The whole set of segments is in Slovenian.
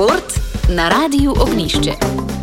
Šport na Radiu Ognjišče.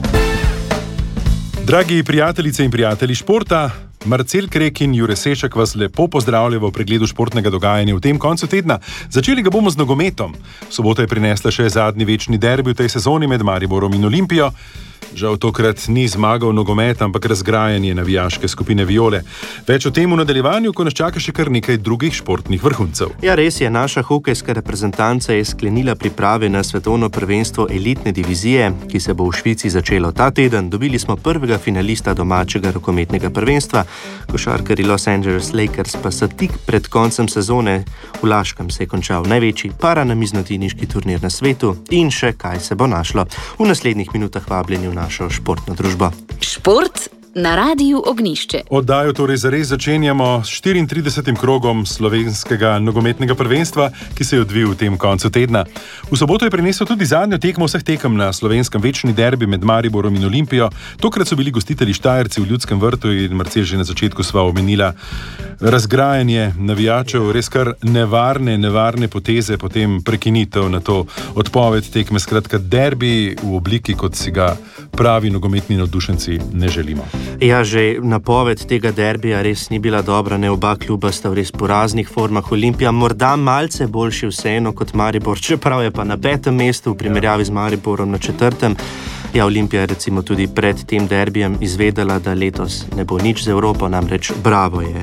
Dragi prijateljice in prijatelji športa, Marcel Krek in Jure Sešak vas lepo pozdravljajo v pregledu športnega dogajanja v tem koncu tedna. Začeli ga bomo z nogometom. Sobota je prinesla še zadnji večni derbi v tej sezoni med Mariborom in Olimpijo. Žal tokrat ni zmagal nogomet, ampak razgrajanje navijaške skupine Viole. Več o tem v nadaljevanju, ko nas čaka še kar nekaj drugih športnih vrhuncev. Ja, res je, naša hokejska reprezentanca je sklenila priprave na svetovno prvenstvo elitne divizije, ki se bo v Švici začelo ta teden. Dobili smo prvega finalista domačega rokometnega prvenstva. Košarkarji Los Angeles Lakers pa so tik pred koncem sezone. V Laškem se je končal največji paranamiznoteniški turnir na svetu in še kaj se bo našlo. V naslednjih minutah vabljeni v našo športno družbo. Šport na Radiu Ognjišče. Oddajo torej zares začenjamo s 34. krogom slovenskega nogometnega prvenstva, ki se je odvil v tem koncu tedna. V soboto je prinesel tudi zadnjo tekmo vseh tekem na slovenskem večni derbi med Mariborom in Olimpijo. Tokrat so bili gostitelji Štajerci v Ljudskem vrtu in Marcel, že na začetku sva omenila razgrajanje navijačev, res kar nevarne poteze, potem prekinitev na to odpoved tekme, skratka derbi v obliki, kot si ga pravi nogometni navdušenci ne želimo. Ja, že napoved tega derbija res ni bila dobra, ne, oba kluba sta v res poraznih formah. Olimpija morda malce boljši vseeno kot Maribor, čeprav je pa na 5. mestu v primerjavi z Mariborom na 4. Ja, Olimpija je recimo tudi pred tem derbijem izvedela, da letos ne bo nič z Evropo, namreč Bravo je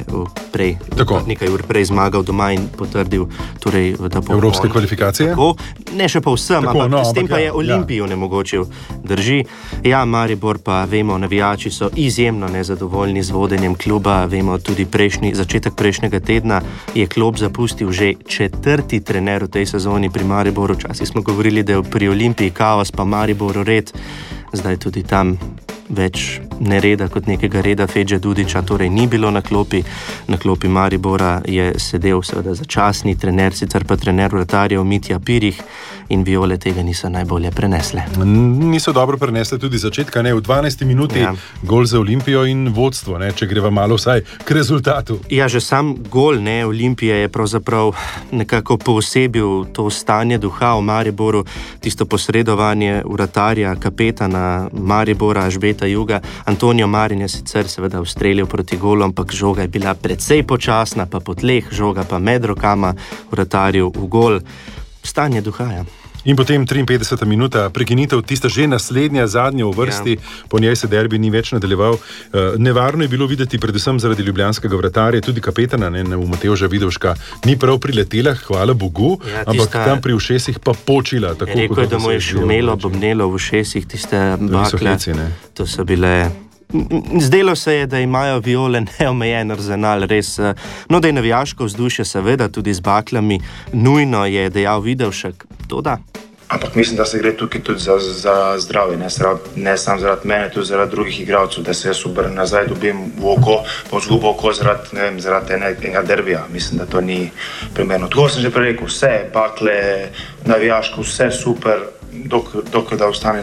nekaj ur prej zmagal doma in potrdil, torej, da bo evropske kvalifikacije. Tako, ne še povsem, s tem pa je Olimpijo onemogočil. Drži. Ja, Maribor pa, vemo, navijači so izjemno nezadovoljni z vodenjem kluba. Vemo, tudi začetek prejšnjega tedna je klub zapustil že 4. trener v tej sezoni pri Mariboru. Včasih smo govorili, da je pri Olimpiji kaos, pa Mariboru red. Zdaj tudi tam več nereda kot nekega reda. Fedže Dudiča torej ni bilo na klopi. Na klopi Maribora je sedel seveda začasni trener, sicer pa trener vratarjev Mitja Pirih, in Viole tega niso najbolje prenesle. Niso dobro prenesle tudi začetka, ne, v 12. minuti gol za Olimpijo in vodstvo, ne, če greva malo vsaj k rezultatu. Ja, že sam gol, ne, Olimpije je pravzaprav nekako poosebil to stanje duha v Mariboru, tisto posredovanje vratarja, kapetana Maribora, Žbeta Juga. Antonio Marin je sicer seveda ustrelil proti golu, ampak žoga je bila precej počasna, pa po tleh, žoga pa med rokama vratarju v gol. Stanje duha, ja. In potem 53. minuta, prekinitev, tista že naslednja, zadnja v vrsti, po njej se derbi ni več nadaljeval. Nevarno je bilo videti, predvsem zaradi ljubljanskega vratarja, tudi kapetana, ne, v Matevža Vidovška, ni prav priletela, hvala Bogu, ampak tam pri ušesih pa počila. Tako, rekel je, da mu je šumelo, bobnelo v ušesih, tiste bakle, to so bile... Zdelo se je, da imajo Viole neomejen arzenal, res. No, da je navijaško vzdušje seveda tudi z baklami nujno, je dejal Vidovšek. To da. Ampak mislim, da se gre tukaj tudi za zdravje, ne samo zaradi mene, tudi zaradi drugih igralcev, da se jaz nazaj dobim v oko, pa vzgubo oko zaradi enega derbija. Mislim, da to ni primerno. Tako sem že prej rekel, vse bakle, navijaško, vse super, dokler da ostane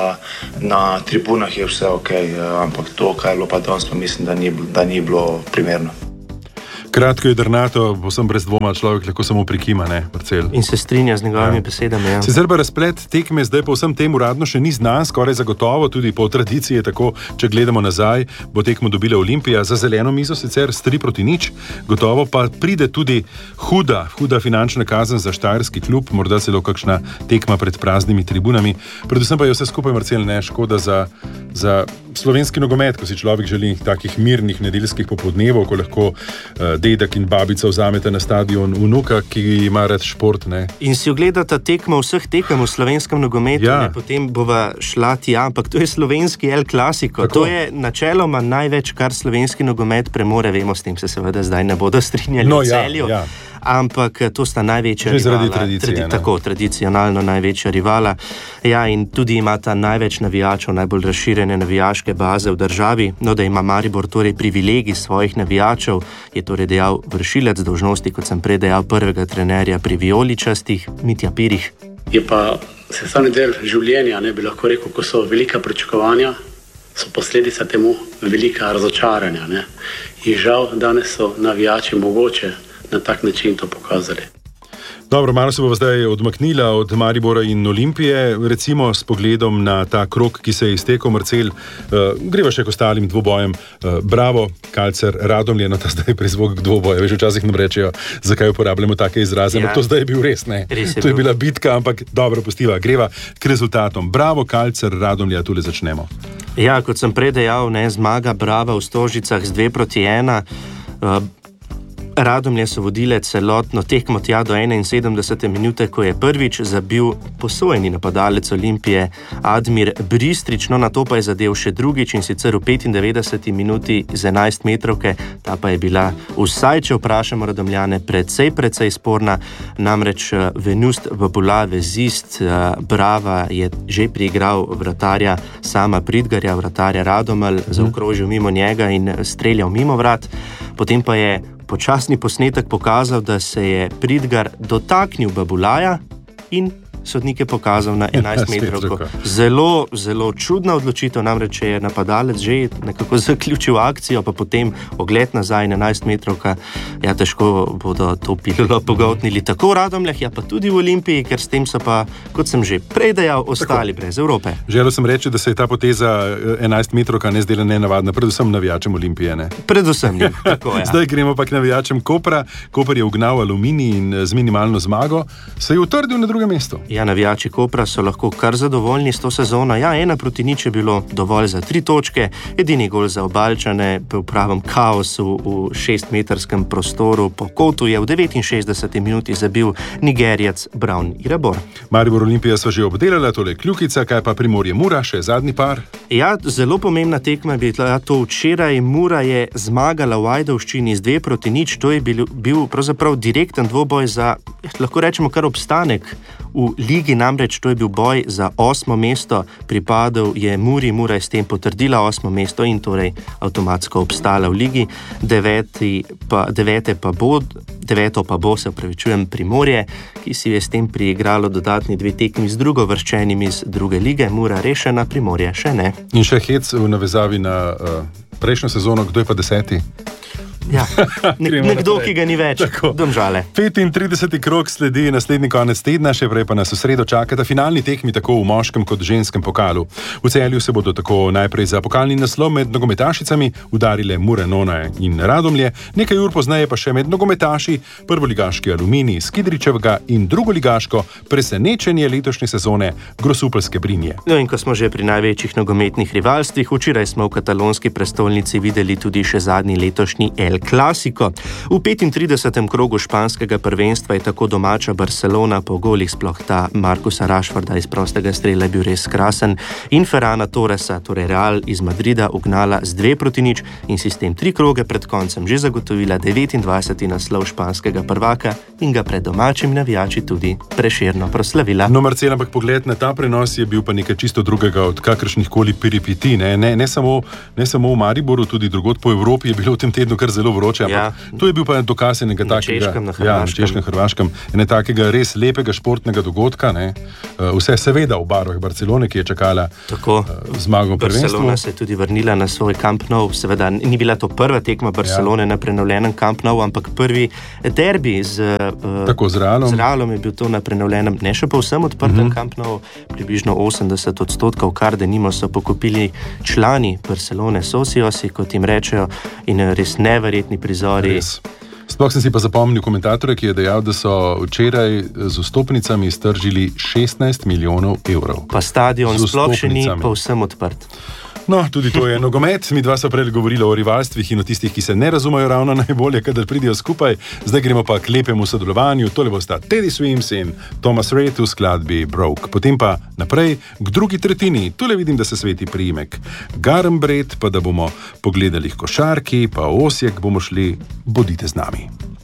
na tribunah, je vse ok, ampak to, kaj je bilo pa danes, pa mislim, da ni bilo primerno. Kratko, jedrnato, povsem brez dvoma, človek lahko samo prikima, ne, Marcel. In se strinja z njegovimi besedami, ja. Sicer pa razplet tekme zdaj povsem tem uradno še ni znan, skoraj zagotovo, tudi po tradiciji je tako, če gledamo nazaj, bo tekmo dobila Olimpija za zeleno mizo, sicer s 3-0, gotovo pa pride tudi huda finančna kazen za štajerski klub, morda celo kakšna tekma pred praznimi tribunami. Predvsem pa je vse skupaj, Marcel, ne, škoda za slovenski nogomet, ko si človek želi takih mirnih nedeljskih popoldnevov, ko lahko dedek in babica vzamete na stadion vnuka, ki ima rad šport, ne. In si ogledata tekmo vseh tekem v slovenskem nogometu, ja. Potem bova šla tja, ampak to je slovenski El Clasico. To je načeloma največ, kar slovenski nogomet premore, vemo, s tem se seveda zdaj ne bodo strinjali v Celju. Ja. Ampak to sta največja rivala. Zaradi tradicije. Tako, tradicionalno največja rivala. Ja, in tudi imata največ navijačev, najbolj razširjene navijaške baze v državi. No, da ima Maribor torej privilegij svojih navijačev, je torej dejal vršilec dolžnosti, kot sem prej dejal, prvega trenerja pri vijoličastih, Mitja Pirih. Je pa sestavni del življenja, ne bi lahko rekel, ko so velika pričakovanja, so posledica temu velika razočaranja, ne. In žal danes so navijači mogoče na tak način to pokazali. Dobro, malo se bo zdaj odmaknila od Maribora in Olimpije, recimo s pogledom na ta krog, ki se je iztekel, Marcel, greva še k ostalim dvobojem. Bravo, Kalcer, Radomlje, no ta zdaj prizvok dvoboja, veš, včasih nam rečejo, zakaj uporabljamo take izraze, ampak to zdaj je bil res, ne? To je bila bitka, ampak dobro, pustiva, greva k rezultatom. Bravo, Kalcer, Radomlje, tule začnemo. Ja, kot sem prej dejal, zmaga Brava v Stožicah z 2-1. Radomlje so vodile celotno tekmo tja do 71. minute, ko je prvič zabil posojeni napadalec Olimpije Admir Bristrič, no na to pa je zadel še drugič in sicer v 95. minuti z 11 metrovke, ta pa je bila vsaj, če vprašamo Radomljane, precej sporna, namreč Venust Babula, vezist Brava, je že priigral vratarja Sama Pridgarja, vratarja Radomelj, zaokrožil mimo njega in streljal mimo vrat, potem pa je počasni posnetek pokazal, da se je Pridgar dotaknil Babulaja in sodnik je pokazal na 11 metrovko. Zelo čudna odločitev, namreč je napadalec že nekako zaključil akcijo, pa potem ogled nazaj na 11 metrovka. Ja, težko bodo to pilulo pogoltnili tako v Radomljah, ja pa tudi v Olimpiji, ker s tem so pa, kot sem že prej dejal, ostali brez Evrope. Želel sem reči, da se je ta poteza 11 metrovka ne zdela nenavadna, predvsem navijačem Olimpije, ne? Predvsem njim, tako ja. Zdaj gremo pa k navijačem Kopra. Koper je ugnal Aluminij in z minimalno zmago se je utrdil na drugem mestu. Ja, navijači Kopra so lahko kar zadovoljni s to sezono. Ja, 1-0 je bilo dovolj za 3 točke, edini gol za Obalčane v pravem kaosu v 6-metrskem prostoru po kotu je v 69. minuti zabil Nigerijac Brown Irabor. Maribor Olimpija sva že obdelala, tole kljukica, kaj pa Primorje Mura, še zadnji par? Ja, zelo pomembna tekma je bila to včeraj. Mura je zmagala v Ajdovščini z 2-0, to je bil pravzaprav direkten dvoboj za, lahko rečemo, kar obstanek v ligi, namreč to je bil boj za 8. mesto, pripadal je Muri, Mura je s tem potrdila 8. mesto in torej avtomatsko obstala v ligi, 9. pa bo, se upravičujem, Primorje, ki si je s tem priigralo dodatni 2 tekmi z drugovrščenim iz druge lige, Mura rešena, Primorje še ne. In še hec v navezavi na prejšnjo sezono, kdo je pa 10? Ja, nekdo, ki ga ni več, Domžale. 35. krog sledi naslednji konec tedna, še prej pa nas v sredo čakata finalni tekmi tako v moškem kot ženskem pokalu. V Celju se bodo tako najprej za pokalni naslov med nogometašicami udarile Mure, Nona in Radomlje, nekaj ur pozneje pa še med nogometaši prvoligaški Aluminij iz Kidričevega in drugoligaško presenečenje letošnje sezone Grosupeljske Brinje. No in ko smo že pri največjih nogometnih rivalstvih, včeraj smo v katalonski prestolnici videli tudi še zadnji letošnji Klasiko. V 35. krogu španskega prvenstva je tako domača Barcelona po golih, sploh ta Marcusa Rashforda iz prostega strela je bil res krasen, in Ferrana Torresa, torej Real iz Madrida, ugnala z 2-0 in si s tem 3 kroge pred koncem že zagotovila 29. naslov španskega prvaka in ga pred domačimi navijači tudi prešerno proslavila. No, Marcel, ampak pogled na ta prenos je bil pa nekaj čisto drugega od kakršnih koli peripetij, ne samo v Mariboru, tudi drugod po Evropi je bilo v tem tednu kar zelo vroče, ampak to je bil pa dokaz enega takega, na Češkem, Hrvaškem, takega res lepega športnega dogodka, ne? Vse seveda v barvah Barcelone, ki je čakala zmago v prvenstvu. Barcelona se je tudi vrnila na svoj Camp Nou, seveda ni bila to prva tekma Barcelone na prenovljenem Camp Nou, ampak prvi derbi z Realom je bil to na prenovljenem, ne še povsem odprtem Camp Nou, približno 80%, kar denimo so pokupili člani Barcelone, sociosi, kot jim rečejo, in res neverjetni prizori. Sploh sem si pa zapomnil komentatorja, ki je dejal, da so včeraj z vstopnicami stržili 16 milijonov evrov. Pa stadion sploh še ni povsem odprt. No, tudi to je nogomet. Mi dva so prej govorili o rivalstvih in o tistih, ki se ne razumejo ravno najbolje, kadar pridejo skupaj. Zdaj gremo pa k lepemu sodelovanju. Tole bosta Teddy Swims in Thomas Rhett v skladbi Broke. Potem pa naprej k drugi tretjini. Tole vidim, da se sveti priimek Garambred, pa da bomo pogledali košarki, pa Osijek bomo šli. Bodite z nami.